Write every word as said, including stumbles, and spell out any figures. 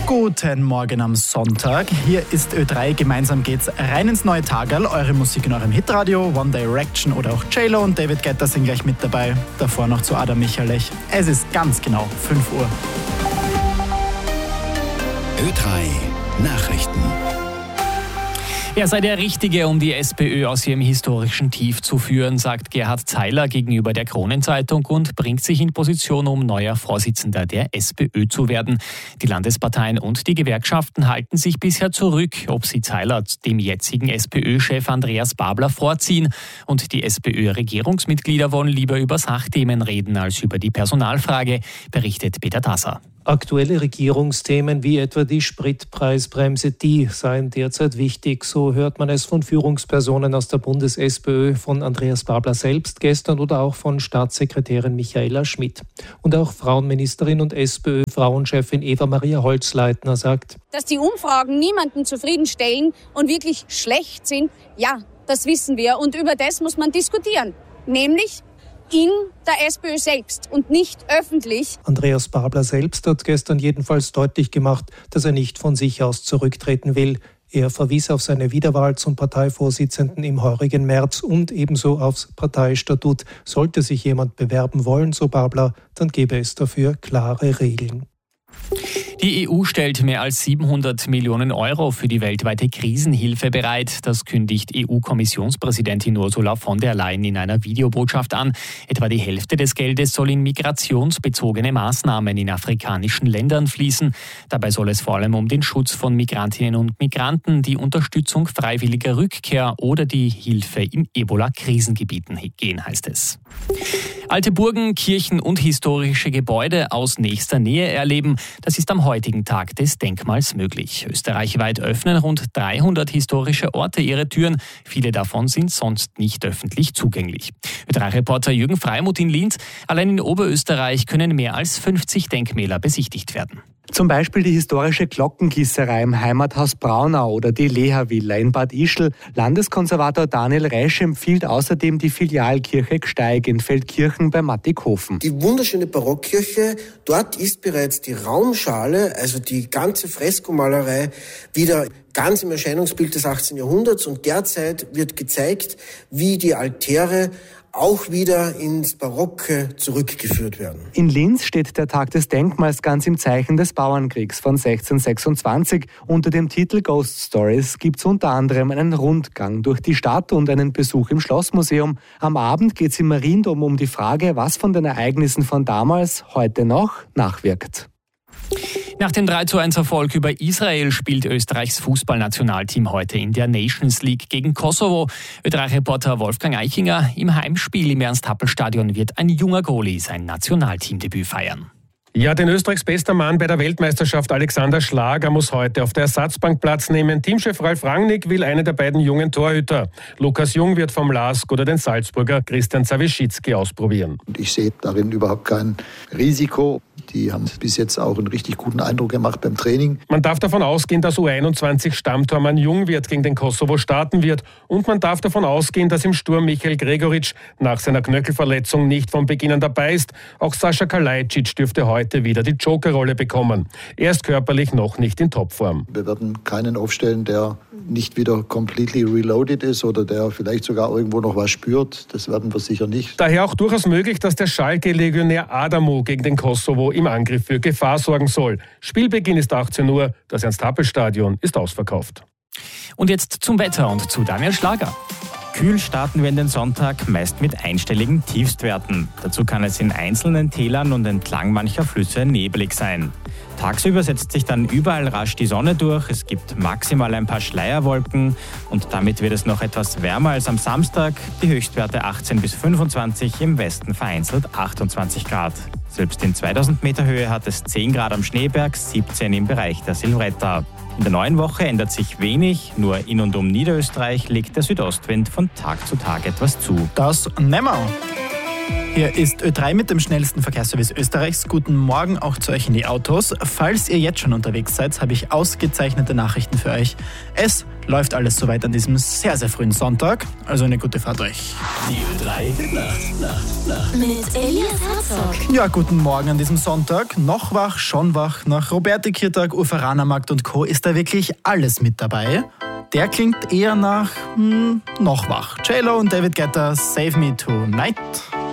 Guten Morgen am Sonntag. Hier ist Ö drei. Gemeinsam geht's rein ins neue Tagerl. Eure Musik in eurem Hitradio. One Direction oder auch J-Lo und David Guetta sind gleich mit dabei. Davor noch zu Adam Michalech. Es ist ganz genau fünf Uhr. Ö drei Nachrichten. Er sei der Richtige, um die SPÖ aus ihrem historischen Tief zu führen, sagt Gerhard Zeiler gegenüber der Kronenzeitung und bringt sich in Position, um neuer Vorsitzender der SPÖ zu werden. Die Landesparteien und die Gewerkschaften halten sich bisher zurück, ob sie Zeiler dem jetzigen SPÖ-Chef Andreas Babler vorziehen. Und die SPÖ-Regierungsmitglieder wollen lieber über Sachthemen reden als über die Personalfrage, berichtet Peter Tasser. Aktuelle Regierungsthemen wie etwa die Spritpreisbremse, die seien derzeit wichtig. So hört man es von Führungspersonen aus der Bundes-SPÖ, von Andreas Babler selbst gestern oder auch von Staatssekretärin Michaela Schmidt. Und auch Frauenministerin und SPÖ-Frauenchefin Eva-Maria Holzleitner sagt, dass die Umfragen niemanden zufriedenstellen und wirklich schlecht sind, ja, das wissen wir. Und über das muss man diskutieren, nämlich in der SPÖ selbst und nicht öffentlich. Andreas Babler selbst hat gestern jedenfalls deutlich gemacht, dass er nicht von sich aus zurücktreten will. Er verwies auf seine Wiederwahl zum Parteivorsitzenden im heurigen März und ebenso aufs Parteistatut. Sollte sich jemand bewerben wollen, so Babler, dann gäbe es dafür klare Regeln. Die E U stellt mehr als siebenhundert Millionen Euro für die weltweite Krisenhilfe bereit. Das kündigt E U-Kommissionspräsidentin Ursula von der Leyen in einer Videobotschaft an. Etwa die Hälfte des Geldes soll in migrationsbezogene Maßnahmen in afrikanischen Ländern fließen. Dabei soll es vor allem um den Schutz von Migrantinnen und Migranten, die Unterstützung freiwilliger Rückkehr oder die Hilfe in Ebola-Krisengebieten gehen, heißt es. Alte Burgen, Kirchen und historische Gebäude aus nächster Nähe erleben, das ist am heutigen Tag des Denkmals möglich. Österreichweit öffnen rund dreihundert historische Orte ihre Türen. Viele davon sind sonst nicht öffentlich zugänglich. Ö drei Reporter Jürgen Freimuth in Linz. Allein in Oberösterreich können mehr als fünfzig Denkmäler besichtigt werden. Zum Beispiel die historische Glockengießerei im Heimathaus Braunau oder die Leha-Villa in Bad Ischl. Landeskonservator Daniel Reisch empfiehlt außerdem die Filialkirche Gsteig in Feldkirchen bei Mattighofen. Die wunderschöne Barockkirche, dort ist bereits die Raumschale, also die ganze Freskomalerei, wieder ganz im Erscheinungsbild des achtzehnten Jahrhunderts und derzeit wird gezeigt, wie die Altäre auch wieder ins Barocke zurückgeführt werden. In Linz steht der Tag des Denkmals ganz im Zeichen des Bauernkriegs von sechzehnhundertsechsundzwanzig. Unter dem Titel Ghost Stories gibt es unter anderem einen Rundgang durch die Stadt und einen Besuch im Schlossmuseum. Am Abend geht es im Mariendom um die Frage, was von den Ereignissen von damals heute noch nachwirkt. Nach dem drei zu eins Erfolg über Israel spielt Österreichs Fußballnationalteam heute in der Nations League gegen Kosovo. Ö drei Reporter Wolfgang Eichinger. Im Heimspiel im Ernst-Happel-Stadion wird ein junger Goalie sein Nationalteamdebüt feiern. Ja, den Österreichs bester Mann bei der Weltmeisterschaft Alexander Schlager muss heute auf der Ersatzbank Platz nehmen. Teamchef Ralf Rangnick will einen der beiden jungen Torhüter. Lukas Jung wird vom LASK oder den Salzburger Christian Zawischitzki ausprobieren. Ich sehe darin überhaupt kein Risiko. Die haben bis jetzt auch einen richtig guten Eindruck gemacht beim Training. Man darf davon ausgehen, dass U einundzwanzig-Stammtormann Jungwirth gegen den Kosovo starten wird. Und man darf davon ausgehen, dass im Sturm Michael Gregoritsch nach seiner Knöchelverletzung nicht von Beginn an dabei ist. Auch Sascha Kalajdzic dürfte heute wieder die Jokerrolle bekommen. Er ist körperlich noch nicht in Topform. Wir werden keinen aufstellen, der nicht wieder completely reloaded ist oder der vielleicht sogar irgendwo noch was spürt. Das werden wir sicher nicht. Daher auch durchaus möglich, dass der Schalke-Legionär Adamu gegen den Kosovo im Angriff für Gefahr sorgen soll. Spielbeginn ist achtzehn Uhr, das Ernst-Happel-Stadion ist ausverkauft. Und jetzt zum Wetter und zu Daniel Schlager. Kühl starten wir in den Sonntag, meist mit einstelligen Tiefstwerten. Dazu kann es in einzelnen Tälern und entlang mancher Flüsse nebelig sein. Tagsüber setzt sich dann überall rasch die Sonne durch, es gibt maximal ein paar Schleierwolken und damit wird es noch etwas wärmer als am Samstag. Die Höchstwerte achtzehn bis fünfundzwanzig, im Westen vereinzelt achtundzwanzig Grad. Selbst in zweitausend Meter Höhe hat es zehn Grad am Schneeberg, siebzehn im Bereich der Silvretta. In der neuen Woche ändert sich wenig, nur in und um Niederösterreich legt der Südostwind von Tag zu Tag etwas zu. Das nehmen wir. Hier ist Ö drei mit dem schnellsten Verkehrsservice Österreichs. Guten Morgen auch zu euch in die Autos. Falls ihr jetzt schon unterwegs seid, habe ich ausgezeichnete Nachrichten für euch. Es läuft alles soweit an diesem sehr, sehr frühen Sonntag. Also eine gute Fahrt euch. Die Ö drei Nacht, Nacht, Nacht. Mit Elias Herzog. Ja, guten Morgen an diesem Sonntag. Noch wach, schon wach. Nach Robertikirtag, Uferanermarkt und Co. ist da wirklich alles mit dabei. Der klingt eher nach hm, noch wach. J-Lo und David Guetta, Save Me Tonight.